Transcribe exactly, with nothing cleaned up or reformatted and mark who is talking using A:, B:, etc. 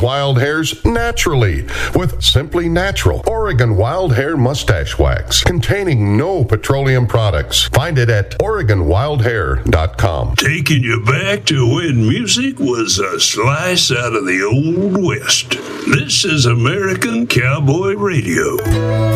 A: wild hairs naturally with Simply Natural Oregon Wild Hair Mustache Wax, containing no petroleum products. Find it at Oregon Wild Hair dot com.
B: Taking you back to when music was a slice out of the Old West. This is American Cowboy Radio.